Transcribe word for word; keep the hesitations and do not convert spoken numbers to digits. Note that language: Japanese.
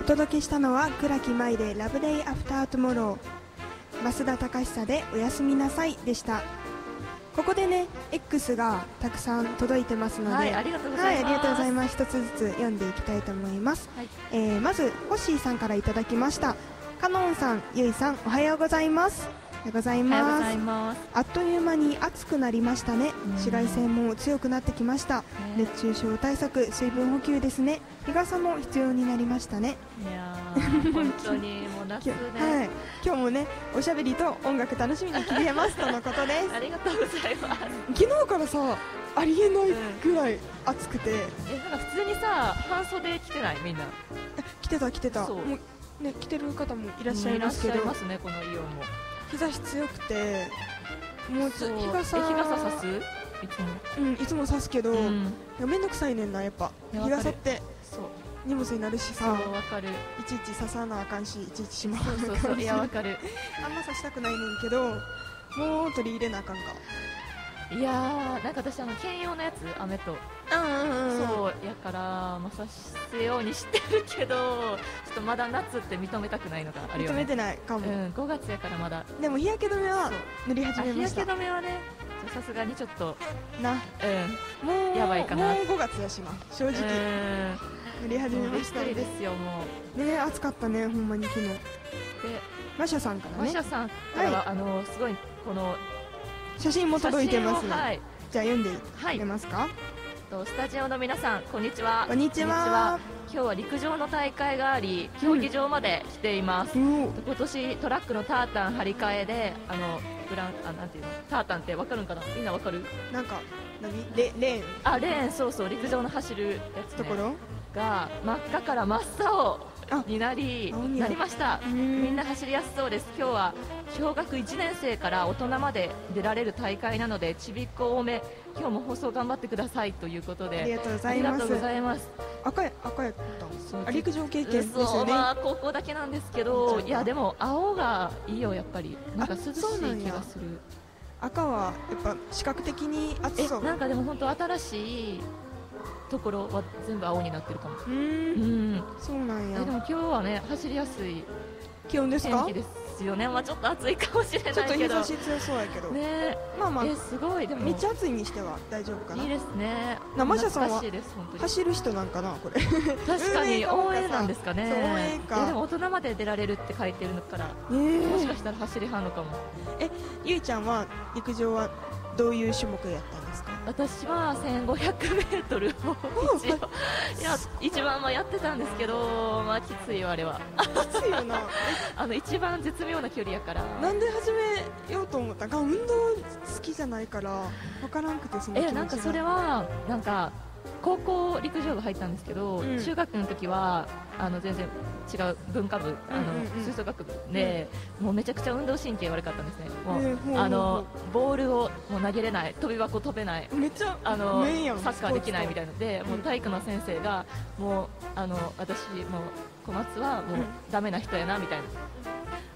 お届けしたのは倉木舞でラブデイアフタートゥモロー、増田貴久でおやすみなさいでした。ここでね X がたくさん届いてますので、 はい、ありがとうございます。 はい、ありがとうございます。一つずつ読んでいきたいと思います。 はい、 えー、まずホッシーさんからいただきました。カノンさん、ゆいさん、おはようございます。おはようございます。 おはようございます。 あっという間に暑くなりましたね。紫外線も強くなってきました。 ね、 熱中症対策、水分補給ですね。日傘も必要になりましたね。 いやー本当にもう夏ねはい、今日もねおしゃべりと音楽楽しみに聞けますとのことです。 ありがとうございます。 昨日からさありえないぐらい暑くて、うん、 えなんか普通にさ半袖着てないみんな。 着てた着てた。 そうもうね着てる方もいらっしゃいますけど、 いらっしゃいますねこのイオンも。 日差し強くてもう日傘日傘さすいつも、 うん、いつもさすけど、うん、めんどくさいねんなやっぱ日傘ってそう荷物になるしさ、 そうわかる。 いちいちささなあかんしいちいちしまう。 そうそうそういやわかる。 あんまさしたくないねんけどもう取り入れなあかんか。 いやーなんか私あの兼用のやつ雨と、 うんうんうん、 そうやからまあさせようにしてるけどちょっとまだ夏って認めたくないのがあるよね。 認めてないかも、 うん、ごがつやからまだ。 でも日焼け止めは塗り始めました。 日焼け止めはねさすがにちょっとな、 うんもうやばいかな。 もうごがつやしな正直塗り始めましたので。 ですよもうね暑かったねほんまに昨日で。マシャさんからね、 マシャさんからは、はい、あのすごいこの写真も届いてますね。 はい、 じゃあ読んでいけますか。はい、 とスタジオの皆さんこんにちは。 こんにちは。 今日は陸上の大会があり競技場まで来ています、うん、今年トラックのタータン張り替えであのグランあなんていうのタータンってわかるんかな、みんなわかる。 なんか何レレーンあレーンそうそう陸上の走るやつ、ね、 ところが真っ赤から真っ青になりなりました。みんな走りやすそうです。今日は小学いちねん生から大人まで出られる大会なのでちびっこ多め、今日も放送頑張ってくださいということでありがとうございます。 ありがとうございます。 赤い赤やった陸上経験ですよね。 まあ高校だけなんですけど、いやでも青がいいよやっぱり。なんか涼しい気がする。 赤はやっぱ視覚的に暑そう。 なんかでも本当新しいところは全部青になってるかも。 うん、うん、そうなんや。 でも今日はね走りやすい気温ですか。 天気ですよね。まあちょっと暑いかもしれないけど。 ちょっと日差し強そうやけど。ね、まあまあえすごいでもめっちゃ暑いにしては大丈夫かな。 いいですね。 生車さんは走る人なんかなこれ。 確かに応援なんですかね。 応援か。 いやでも大人まで出られるって書いてるから、もしかしたら走りはんのかも。 えゆいちゃんは陸上はどういう種目やったんですか。 私はせんごひゃくメートルを一応いや一番はやってたんですけど、まあきついよあれは。 きついよな。 あの一番絶妙な距離やから。 なんで始めようと思ったか。運動好きじゃないからわからんくて。その気持ちがえなんかそれはなんか高校陸上部入ったんですけど、うん、中学の時はあの全然違う文化部、あの吹奏楽部で、うん、もうめちゃくちゃ運動神経悪かったんですね。もう、えー、あのボールをもう投げれない、飛び箱飛べない、 めっちゃあのサッカーできないみたいなので、もう体育の先生がもうあの私もう小松はもうダメな人やなみたいな。